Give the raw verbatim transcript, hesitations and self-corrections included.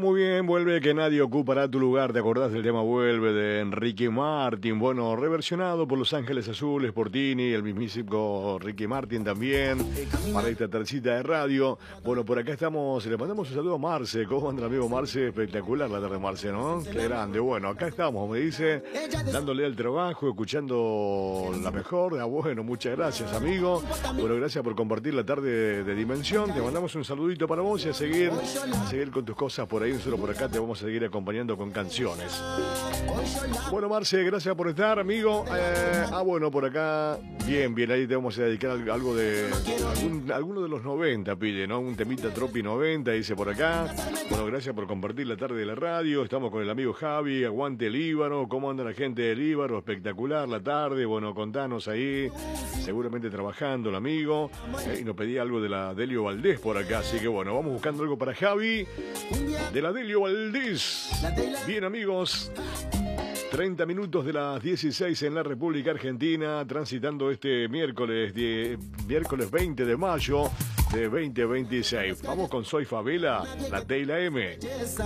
muy bien, vuelve que nadie ocupará tu lugar. ¿Te acordás del tema Vuelve de Enrique Martin? Bueno, reversionado por Los Ángeles Azules, por Tini, el mismísimo Ricky Martin también, para esta tercita de radio. Bueno, por acá estamos, le mandamos un saludo a Marce. ¿Cómo anda el amigo Marce? Espectacular la tarde, Marce, ¿no? Qué grande. Bueno, acá estamos, me dice, dándole el trabajo, escuchando la mejor. Ah, bueno, muchas gracias, amigo. Bueno, gracias por compartir la tarde de, de Dimensión. Te mandamos un saludito para vos y a seguir, a seguir con tus cosas por ahí. Nosotros por acá te vamos a seguir acompañando con canciones. Bueno, Marce, gracias por estar, amigo. Eh, ah, bueno, por acá, bien, bien, ahí te vamos a dedicar algo de, algún, alguno de los noventa, pide, ¿no? Un temita Tropi noventa, dice por acá. Bueno, gracias por compartir la tarde de la radio. Estamos con el amigo Javi, aguante el Líbaro. ¿Cómo anda la gente del Líbaro? Espectacular la tarde. Bueno, contanos ahí, seguramente trabajando el amigo. Eh, y nos pedía algo de la Delio Valdés por acá, así que bueno, vamos buscando algo para Javi de la Delio Valdés. Bien, amigos, treinta minutos de las dieciséis en la República Argentina, transitando este miércoles, de, miércoles veinte de mayo de veinte veintiséis. Vamos con Soy Favela, la T y la M.